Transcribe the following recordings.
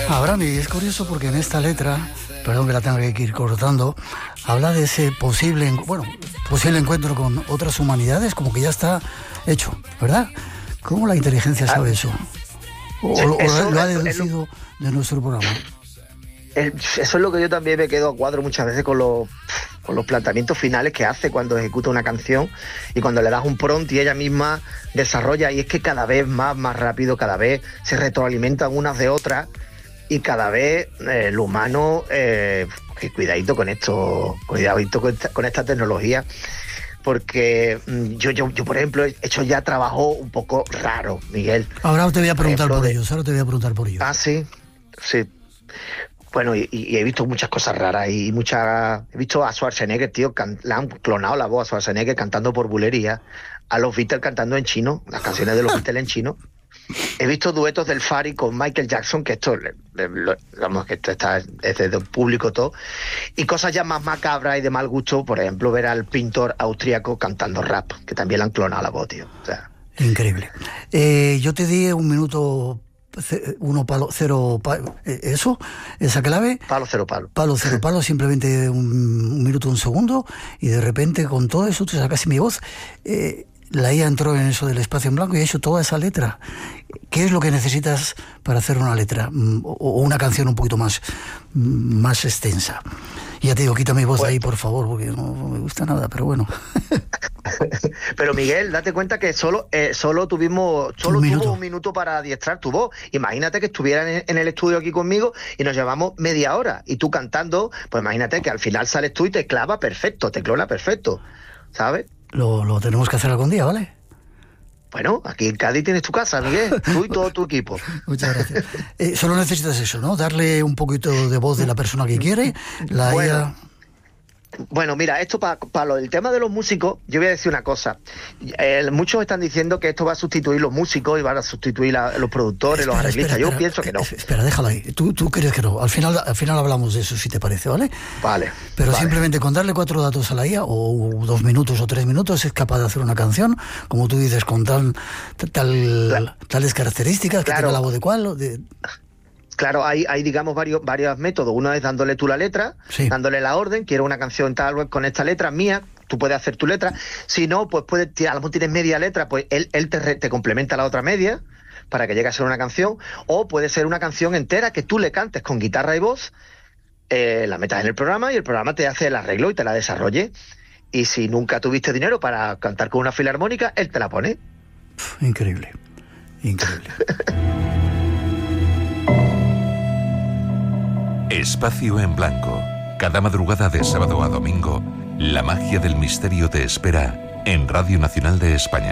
Abraham, y es curioso porque en esta letra, perdón que la tenga que ir cortando, habla de ese posible encuentro con otras humanidades, como que ya está hecho, ¿verdad? ¿Cómo la inteligencia sabe eso? ¿O lo ha deducido de nuestro programa? Eso es lo que yo también me quedo a cuadro muchas veces con los planteamientos finales que hace cuando ejecuta una canción y cuando le das un prompt y ella misma desarrolla, y es que cada vez más rápido, cada vez se retroalimentan unas de otras y cada vez lo humano, cuidadito con esto, cuidadito con esta tecnología, porque yo por ejemplo he hecho ya trabajo un poco raro, Miguel. Ahora te voy a preguntar por ellos. Ah, sí. Bueno, y he visto muchas cosas raras he visto a Schwarzenegger, tío, le han clonado la voz a Schwarzenegger cantando por bulería, a los Beatles cantando en chino, las canciones de los Beatles en chino. He visto duetos del Fari con Michael Jackson, que esto está desde el público todo, y cosas ya más macabras y de mal gusto, por ejemplo, ver al pintor austríaco cantando rap, que también le han clonado la voz, tío. O sea. Increíble. Yo te di 1 minuto... 1 palo 0 esa clave, palo 0 palo, palo 0 palo, simplemente 1 minuto 1 segundo, y de repente con todo eso tú sacas mi voz. La IA entró en eso del espacio en blanco y ha hecho toda esa letra. ¿Qué es lo que necesitas para hacer una letra o una canción un poquito más extensa? Ya te digo, quita mi voz ahí, por favor, porque no me gusta nada, pero bueno. Pero Miguel, date cuenta que solo tuvo 1 minuto para adiestrar tu voz. Imagínate que estuvieran en el estudio aquí conmigo y nos llevamos media hora y tú cantando, pues imagínate que al final sales tú y te clona perfecto, ¿sabes? Lo tenemos que hacer algún día, ¿vale? Bueno, aquí en Cádiz tienes tu casa, Miguel, tú y todo tu equipo. Muchas gracias. Solo necesitas eso, ¿no? Darle un poquito de voz de la persona que quiere. Bueno, mira, esto para lo del tema de los músicos, yo voy a decir una cosa. Muchos están diciendo que esto va a sustituir los músicos y van a sustituir los productores, los arreglistas. Yo pienso que no. Espera, déjala ahí. Tú crees que no. Al final hablamos de eso, si te parece, ¿vale? Vale. Pero simplemente con darle 4 datos a la IA, o 2 minutos o 3 minutos, es capaz de hacer una canción, como tú dices, con tales características, que tenga la voz de cual... Claro, hay digamos varios métodos. Uno es dándole tú la letra, dándole la orden, quiero una canción tal vez con esta letra mía, tú puedes hacer tu letra. Si no, pues a lo mejor tienes media letra, pues él te complementa la otra media para que llegue a ser una canción, o puede ser una canción entera que tú le cantes con guitarra y voz, la metas en el programa y el programa te hace el arreglo y te la desarrolle. Y si nunca tuviste dinero para cantar con una filarmónica, él te la pone. Increíble. Espacio en Blanco. Cada madrugada de sábado a domingo, la magia del misterio te espera en Radio Nacional de España.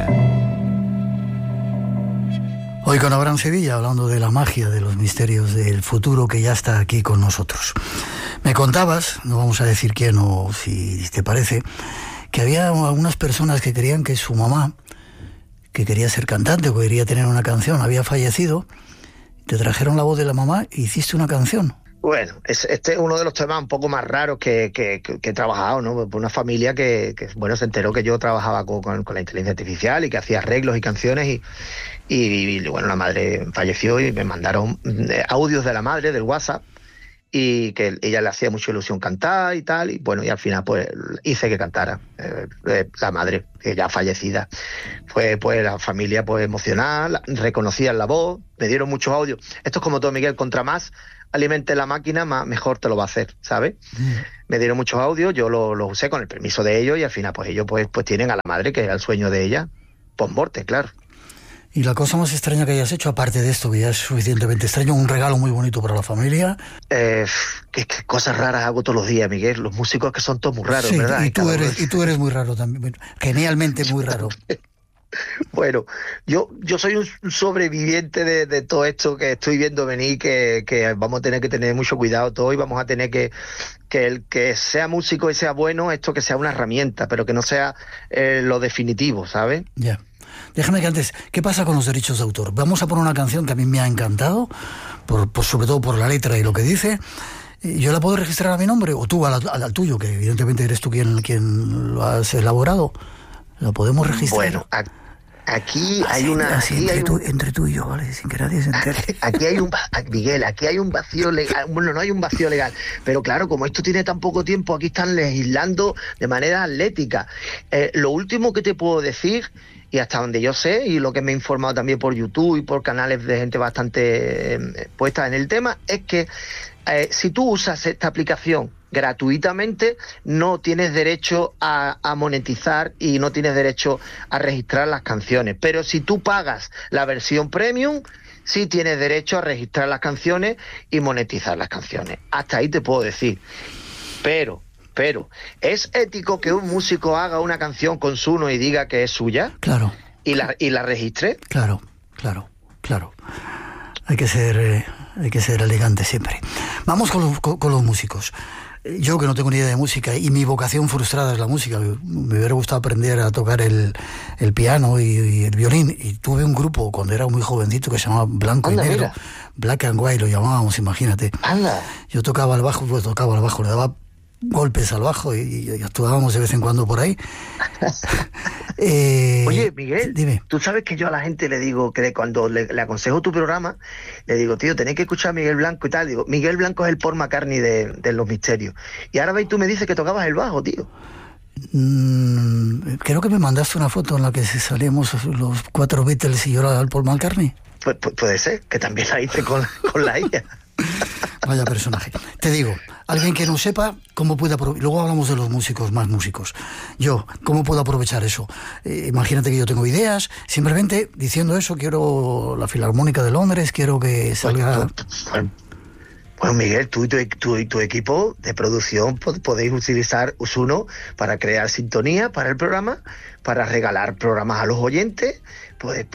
Hoy con Abraham Sevilla, hablando de la magia, de los misterios del futuro que ya está aquí con nosotros. Me contabas, no vamos a decir quién o si te parece, que había algunas personas que creían que su mamá, que quería ser cantante o que quería tener una canción, había fallecido. Te trajeron la voz de la mamá e hiciste una canción. Bueno, este es uno de los temas un poco más raros que he trabajado, ¿no? Por una familia que se enteró que yo trabajaba con la inteligencia artificial y que hacía arreglos y canciones y bueno, la madre falleció y me mandaron audios de la madre del WhatsApp y que ella le hacía mucha ilusión cantar y tal, y bueno, y al final pues hice que cantara la madre, que ya fallecida. Fue pues la familia pues emocionada, reconocían la voz, me dieron muchos audios. Esto es como todo, Miguel, contra más alimente la máquina, mejor te lo va a hacer, ¿sabes? Me dieron muchos audios, yo los usé con el permiso de ellos y al final pues ellos pues tienen a la madre, que era el sueño de ella, post-morte, claro. Y la cosa más extraña que hayas hecho, aparte de esto, que ya es suficientemente extraño, un regalo muy bonito para la familia. ¿Qué cosas raras hago todos los días, Miguel? Los músicos que son todos muy raros, sí, ¿verdad? Y tú eres muy raro también, genialmente muy raro. Bueno, yo soy un sobreviviente de todo esto que estoy viendo venir, que vamos a tener que tener mucho cuidado todo y vamos a tener que el que sea músico y sea bueno, esto que sea una herramienta, pero que no sea lo definitivo, ¿sabes? Ya. Déjame que antes, ¿qué pasa con los derechos de autor? Vamos a poner una canción que a mí me ha encantado, sobre todo por la letra y lo que dice. ¿Yo la puedo registrar a mi nombre o tú al tuyo, que evidentemente eres tú quien lo has elaborado? ¿La podemos registrar? Bueno, Aquí hay una... Así entre tú y yo, ¿vale? Sin que nadie se entere. Aquí hay Miguel, aquí hay un vacío legal. Bueno, no hay un vacío legal, pero claro, como esto tiene tan poco tiempo, aquí están legislando de manera atlética. Lo último que te puedo decir, y hasta donde yo sé, y lo que me he informado también por YouTube y por canales de gente bastante puesta en el tema, es que si tú usas esta aplicación gratuitamente, no tienes derecho a monetizar y no tienes derecho a registrar las canciones. Pero si tú pagas la versión premium, sí tienes derecho a registrar las canciones y monetizar las canciones. Hasta ahí te puedo decir. Pero, ¿es ético que un músico haga una canción con Suno y diga que es suya? Claro. ¿Y la registre? Claro. Hay que ser elegante siempre. Vamos con los músicos. Yo, que no tengo ni idea de música, y mi vocación frustrada es la música, me hubiera gustado aprender a tocar el piano y el violín, y tuve un grupo cuando era muy jovencito que se llamaba Blanco y Negro. Mira. Black and White lo llamábamos, imagínate. Anda. Yo tocaba el bajo, le daba golpes al bajo y actuábamos de vez en cuando por ahí. Oye, Miguel, dime. Tú sabes que yo a la gente le digo que cuando le aconsejo tu programa, le digo, tío, tenéis que escuchar a Miguel Blanco y tal. Digo, Miguel Blanco es el Paul McCartney de Los Misterios. Y ahora tú me dices que tocabas el bajo, tío. Creo que me mandaste una foto en la que salíamos los 4 Beatles y yo era el Paul McCartney. Pues puede ser, que también la hice con la IA. Vaya personaje. Te digo, alguien que no sepa cómo puede aprovechar. Luego hablamos de los músicos, más músicos. Yo, ¿cómo puedo aprovechar eso? Imagínate que yo tengo ideas. Simplemente diciendo eso, quiero la Filarmónica de Londres, quiero que salga. Bueno, Miguel, tú y tu equipo de producción podéis utilizar Suno para crear sintonía para el programa, para regalar programas a los oyentes. Puedes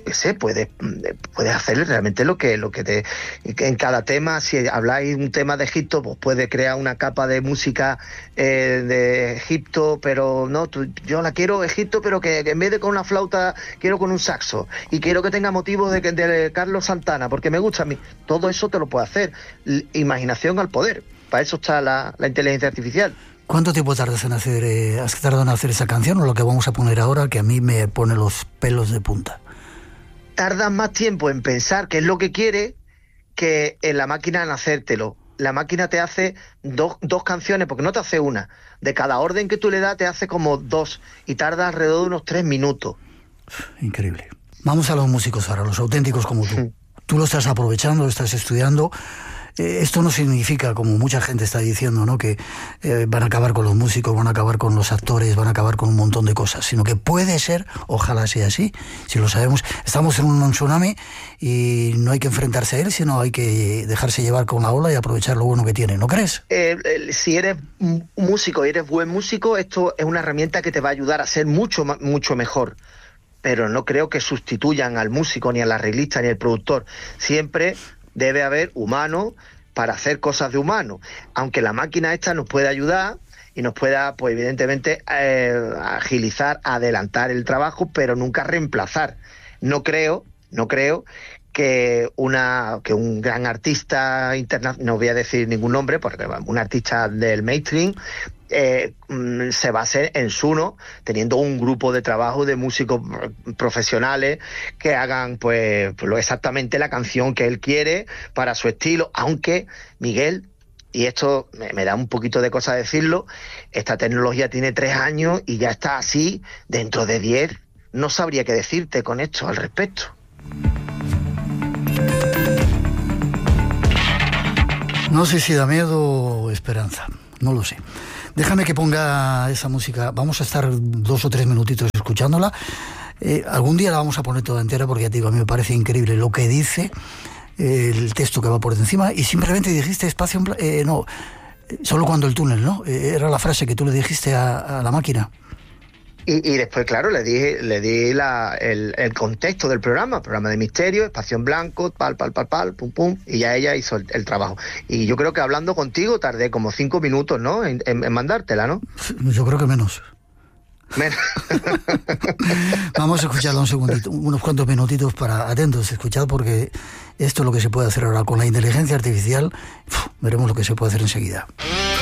hacer realmente lo que te en cada tema. Si habláis un tema de Egipto, pues puedes crear una capa de música de Egipto, pero no, yo la quiero Egipto, pero que en vez de con una flauta quiero con un saxo, y quiero que tenga motivos de Carlos Santana, porque me gusta a mí. Todo eso te lo puede hacer. Imaginación al poder. Para eso está la inteligencia artificial. ¿Cuánto tiempo tardas has tardado en hacer esa canción, o lo que vamos a poner ahora, que a mí me pone los pelos de punta? Tardas más tiempo en pensar qué es lo que quiere que en la máquina en hacértelo. La máquina te hace dos canciones, porque no te hace una. De cada orden que tú le das te hace como 2, y tarda alrededor de unos 3 minutos. Increíble. Vamos a los músicos ahora, los auténticos como tú. Tú lo estás aprovechando, estás estudiando. Esto no significa, como mucha gente está diciendo, ¿no?, que van a acabar con los músicos, van a acabar con los actores, van a acabar con un montón de cosas, sino que puede ser, ojalá sea así, si lo sabemos. Estamos en un tsunami y no hay que enfrentarse a él, sino hay que dejarse llevar con la ola y aprovechar lo bueno que tiene, ¿no crees? Si eres un músico y eres buen músico, esto es una herramienta que te va a ayudar a ser mucho mejor. Pero no creo que sustituyan al músico, ni al arreglista, ni al productor. Siempre debe haber humano para hacer cosas de humano. Aunque la máquina esta nos puede ayudar y nos pueda, pues evidentemente, agilizar, adelantar el trabajo, pero nunca reemplazar. No creo que un gran artista internacional, no voy a decir ningún nombre, porque un artista del mainstream se base en Suno, teniendo un grupo de trabajo de músicos profesionales que hagan pues exactamente la canción que él quiere para su estilo. Aunque, Miguel, y esto me da un poquito de cosa decirlo, esta tecnología tiene 3 años y ya está así. Dentro de 10 no sabría qué decirte con esto al respecto. No sé si da miedo o esperanza, no lo sé. Déjame que ponga esa música. Vamos a estar 2 o 3 minutitos escuchándola. Algún día la vamos a poner toda entera, porque ya te digo, a mí me parece increíble lo que dice, el texto que va por encima. Y simplemente dijiste espacio no, solo cuando el túnel, ¿no? Era la frase que tú le dijiste a la máquina. Y después, claro, le di el contexto del programa de misterio, espacio en blanco, pal, pum, pum, y ya ella hizo el trabajo. Y yo creo que hablando contigo tardé como 5 minutos, ¿no?, en mandártela, ¿no? Yo creo que menos. Vamos a escucharla un segundito, unos cuantos minutitos para atentos, escuchad, porque esto es lo que se puede hacer ahora con la inteligencia artificial. Veremos lo que se puede hacer enseguida.